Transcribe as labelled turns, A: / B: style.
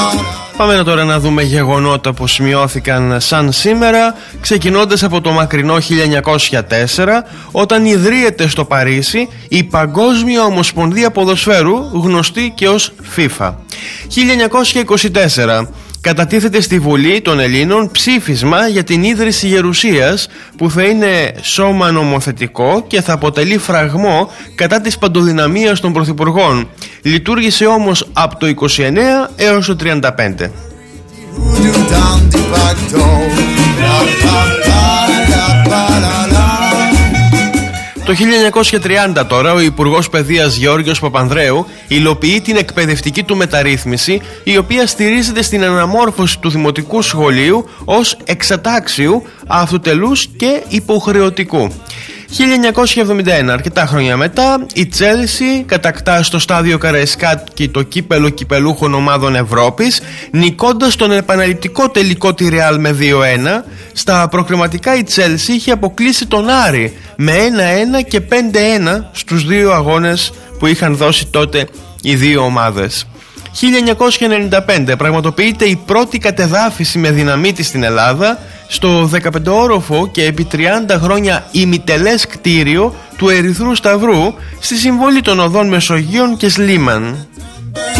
A: Πάμε τώρα να δούμε γεγονότα που σημειώθηκαν σαν σήμερα, ξεκινώντας από το μακρινό 1904, όταν ιδρύεται στο Παρίσι η Παγκόσμια Ομοσπονδία Ποδοσφαίρου, γνωστή και ως FIFA. 1924 κατατίθεται στη Βουλή των Ελλήνων ψήφισμα για την ίδρυση Γερουσίας, που θα είναι σώμα νομοθετικό και θα αποτελεί φραγμό κατά της παντοδυναμίας των πρωθυπουργών. Λειτουργήσε όμως από το 29 έως το 35. Το 1930 τώρα ο Υπουργός Παιδείας Γεώργιος Παπανδρέου υλοποιεί την εκπαιδευτική του μεταρρύθμιση, η οποία στηρίζεται στην αναμόρφωση του δημοτικού σχολείου ως εξατάξιου, αυτοτελούς και υποχρεωτικού. 1971, αρκετά χρόνια μετά, η Τσέλσι κατακτά στο στάδιο Καραϊσκάκη το κύπελο κυπελούχων ομάδων Ευρώπης, νικώντας τον επαναληπτικό τελικό τη Ρεάλ με 2-1. Στα προκριματικά η Τσέλσι είχε αποκλείσει τον Άρη με 1-1 και 5-1 στους δύο αγώνες που είχαν δώσει τότε οι δύο ομάδες. 1995 πραγματοποιείται η πρώτη κατεδάφιση με δυναμίτη στην Ελλάδα στο 15όροφο και επί 30 χρόνια ημιτελές κτίριο του Ερυθρού Σταυρού, στη συμβολή των οδών Μεσογείων και Σλίμαν.